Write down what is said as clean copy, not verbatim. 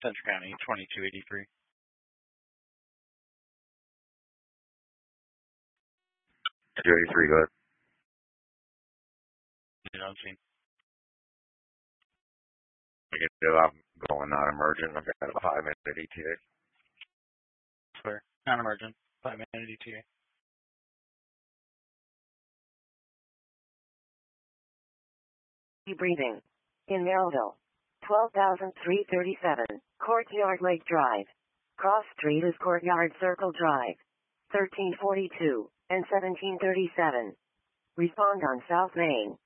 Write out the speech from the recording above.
Central County, 2283. 283, go ahead. You don't see. I'm going non-emergent. I've got a 5-minute ETA. Clear. Non-emergent. 5-minute ETA. Breathing. In Merrillville. 12,337. Courtyard Lake Drive. Cross Street is Courtyard Circle Drive. 1342 and 1737. Respond on South Main.